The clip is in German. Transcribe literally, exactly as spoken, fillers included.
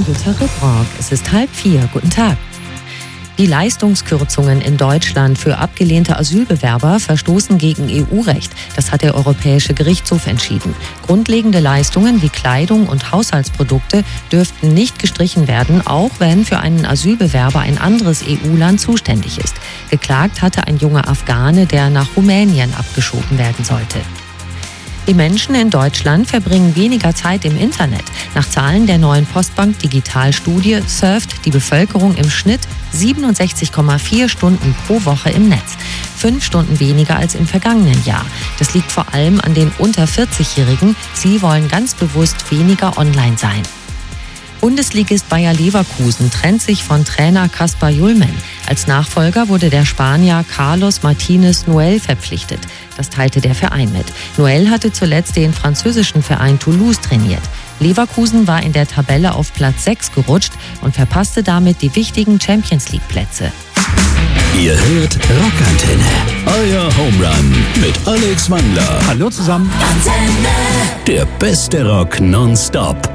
Jutta Ribrock. Es ist halb vier. Guten Tag. Die Leistungskürzungen in Deutschland für abgelehnte Asylbewerber verstoßen gegen E U-Recht. Das hat der Europäische Gerichtshof entschieden. Grundlegende Leistungen wie Kleidung und Haushaltsprodukte dürften nicht gestrichen werden, auch wenn für einen Asylbewerber ein anderes E U-Land zuständig ist. Geklagt hatte ein junger Afghane, der nach Rumänien abgeschoben werden sollte. Die Menschen in Deutschland verbringen weniger Zeit im Internet. Nach Zahlen der neuen Postbank Digitalstudie surft die Bevölkerung im Schnitt siebenundsechzig Komma vier Stunden pro Woche im Netz. Fünf Stunden weniger als im vergangenen Jahr. Das liegt vor allem an den unter vierzig-Jährigen. Sie wollen ganz bewusst weniger online sein. Bundesligist Bayer Leverkusen trennt sich von Trainer Kaspar Julmen. Als Nachfolger wurde der Spanier Carlos Martínez Noel verpflichtet. Das teilte der Verein mit. Noel hatte zuletzt den französischen Verein Toulouse trainiert. Leverkusen war in der Tabelle auf Platz sechs gerutscht und verpasste damit die wichtigen Champions-League-Plätze. Ihr hört Rockantenne, euer Home Run mit Alex Wandler. Hallo zusammen. Der beste Rock nonstop.